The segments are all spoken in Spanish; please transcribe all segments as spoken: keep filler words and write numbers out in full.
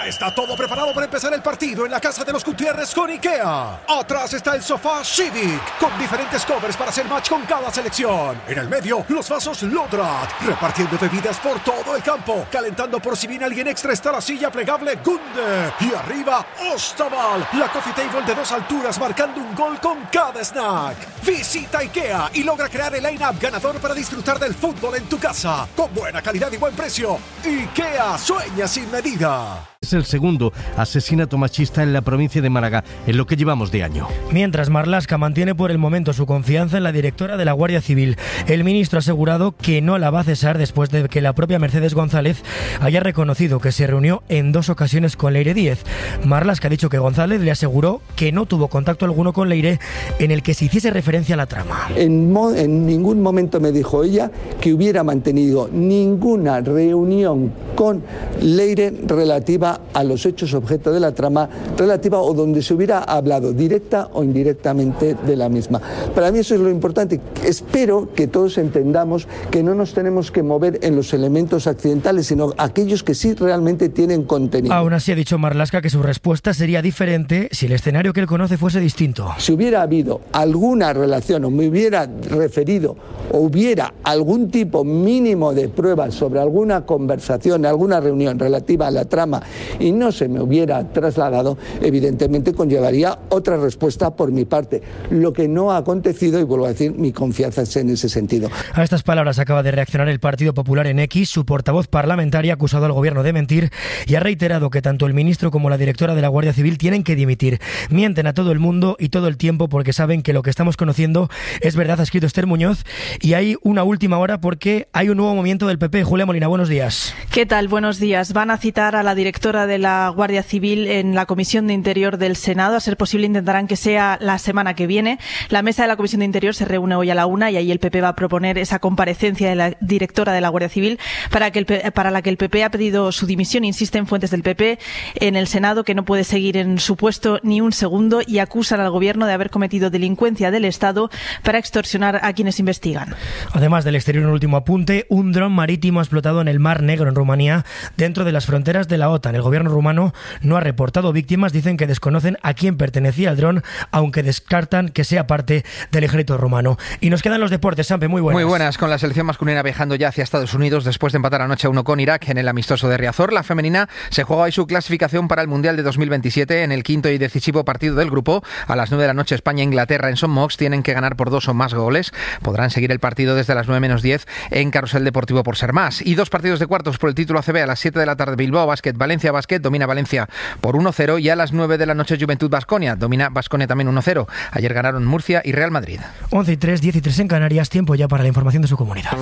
Ya está todo preparado para empezar el partido en la casa de los Gutiérrez con IKEA. Atrás está el sofá Civic, con diferentes covers para hacer match con cada selección. En el medio, los vasos Lodrat, repartiendo bebidas por todo el campo. Calentando por si viene alguien extra está la silla plegable Gunde. Y arriba, Ostaval, la coffee table de dos alturas marcando un gol con cada snack. Visita IKEA y logra crear el line-up ganador para disfrutar del fútbol en tu casa. Con buena calidad y buen precio. IKEA, sueña sin medida. Es el segundo asesinato machista en la provincia de Málaga en lo que llevamos de año. Mientras Marlaska mantiene por el momento su confianza en la directora de la Guardia Civil, el ministro ha asegurado que no la va a cesar después de que la propia Mercedes González haya reconocido que se reunió en dos ocasiones con Leire Díez. Marlaska ha dicho que González le aseguró que no tuvo contacto alguno con Leire en el que se hiciese referencia a la trama. En, mo- en ningún momento me dijo ella que hubiera mantenido ninguna reunión con Leire relativa a los hechos objeto de la trama, relativa o donde se hubiera hablado directa o indirectamente de la misma. Para mí eso es lo importante. Espero que todos entendamos que no nos tenemos que mover en los elementos accidentales, sino aquellos que sí realmente tienen contenido. Aún así ha dicho Marlaska que su respuesta sería diferente si el escenario que él conoce fuese distinto. Si hubiera habido alguna relación o me hubiera referido o hubiera algún tipo mínimo de pruebas sobre alguna conversación, alguna reunión relativa a la trama y no se me hubiera trasladado, evidentemente conllevaría otra respuesta por mi parte. Lo que no ha acontecido, y vuelvo a decir, mi confianza es en ese sentido. A estas palabras acaba de reaccionar el Partido Popular en X. Su portavoz parlamentaria ha acusado al gobierno de mentir y ha reiterado que tanto el ministro como la directora de la Guardia Civil tienen que dimitir. Mienten a todo el mundo y todo el tiempo porque saben que lo que estamos conociendo es verdad, ha escrito Esther Muñoz. Y hay una última hora porque hay un nuevo movimiento del P P. Julia Molina, buenos días. ¿Qué tal? Buenos días. Van a citar a la directora de la Guardia Civil en la Comisión de Interior del Senado. A ser posible intentarán que sea la semana que viene. La mesa de la Comisión de Interior se reúne hoy a la una y ahí el P P va a proponer esa comparecencia de la directora de la Guardia Civil para, que el, para la que el P P ha pedido su dimisión. Insisten fuentes del P P en el Senado que no puede seguir en su puesto ni un segundo y acusan al gobierno de haber cometido delincuencia del Estado para extorsionar a quienes investigan. Además del exterior, un último apunte. Un dron marítimo ha explotado en el Mar Negro, en Rumanía, dentro de las fronteras de la OTAN. El gobierno rumano no ha reportado víctimas. Dicen que desconocen a quién pertenecía el dron, aunque descartan que sea parte del ejército rumano. Y nos quedan los deportes, Sampe, muy buenas. Muy buenas, con la selección masculina viajando ya hacia Estados Unidos después de empatar anoche a uno con Irak en el amistoso de Riazor. La femenina se juega hoy su clasificación para el Mundial de dos mil veintisiete en el quinto y decisivo partido del grupo. A las nueve de la noche España-Inglaterra en St. Mox. Tienen que ganar por dos o más goles. Podrán seguir el partido desde las nueve menos diez en Carrusel Deportivo por ser más. Y dos partidos de cuartos por el título A C B a las siete de la tarde. Bilbao Basket, Valencia Basket, domina Valencia por uno cero y a las nueve de la noche Juventud Baskonia, domina Baskonia también uno cero. Ayer ganaron Murcia y Real Madrid. once y tres, diez y tres en Canarias, tiempo ya para la información de su comunidad.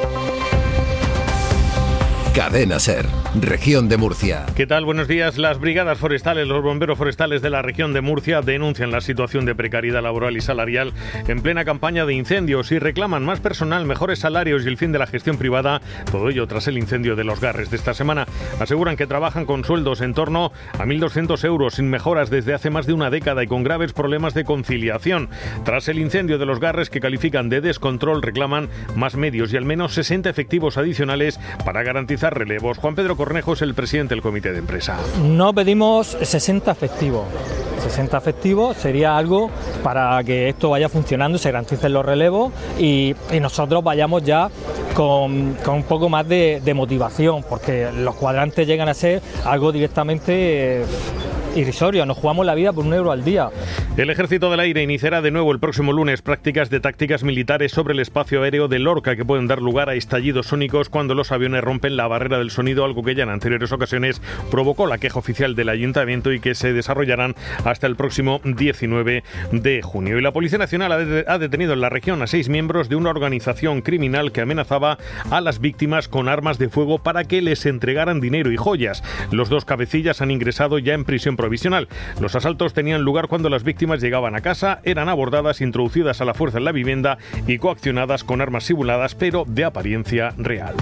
Cadena SER, región de Murcia. ¿Qué tal? Buenos días. Las brigadas forestales, los bomberos forestales de la región de Murcia denuncian la situación de precariedad laboral y salarial en plena campaña de incendios y reclaman más personal, mejores salarios y el fin de la gestión privada. Todo ello tras el incendio de Los Garres de esta semana. Aseguran que trabajan con sueldos en torno a mil doscientos euros, sin mejoras desde hace más de una década y con graves problemas de conciliación. Tras el incendio de Los Garres, que califican de descontrol, reclaman más medios y al menos sesenta efectivos adicionales para garantizar relevos. Juan Pedro Cornejo es el presidente del comité de empresa. No pedimos sesenta efectivos. sesenta efectivos sería algo para que esto vaya funcionando, se garanticen los relevos y, y nosotros vayamos ya con, con un poco más de, de motivación, porque los cuadrantes llegan a ser algo directamente... Eh, irrisorio, nos jugamos la vida por un euro al día. El Ejército del Aire iniciará de nuevo el próximo lunes prácticas de tácticas militares sobre el espacio aéreo de Lorca que pueden dar lugar a estallidos sónicos cuando los aviones rompen la barrera del sonido, algo que ya en anteriores ocasiones provocó la queja oficial del Ayuntamiento y que se desarrollarán hasta el próximo diecinueve de junio. Y la Policía Nacional ha detenido en la región a seis miembros de una organización criminal que amenazaba a las víctimas con armas de fuego para que les entregaran dinero y joyas. Los dos cabecillas han ingresado ya en prisión provisional. Los asaltos tenían lugar cuando las víctimas llegaban a casa, eran abordadas, introducidas a la fuerza en la vivienda y coaccionadas con armas simuladas, pero de apariencia real.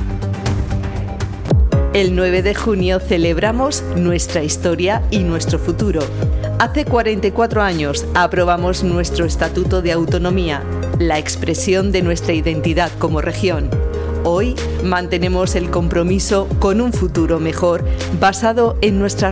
El nueve de junio celebramos nuestra historia y nuestro futuro. Hace cuarenta y cuatro años aprobamos nuestro Estatuto de Autonomía, la expresión de nuestra identidad como región. Hoy mantenemos el compromiso con un futuro mejor basado en nuestras